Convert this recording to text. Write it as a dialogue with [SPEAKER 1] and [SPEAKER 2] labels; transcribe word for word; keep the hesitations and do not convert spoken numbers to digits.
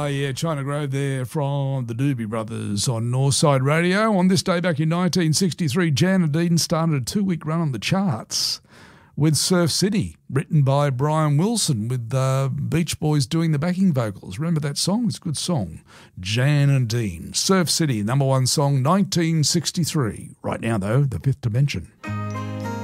[SPEAKER 1] Ah, yeah, China Grove there from the Doobie Brothers on Northside Radio. On this day back in nineteen sixty-three, Jan and Dean started a two-week run on the charts with Surf City, written by Brian Wilson, with uh, Beach Boys doing the backing vocals. Remember that song? It's a good song. Jan and Dean, Surf City, number one song, nineteen sixty-three. Right now, though, The Fifth Dimension.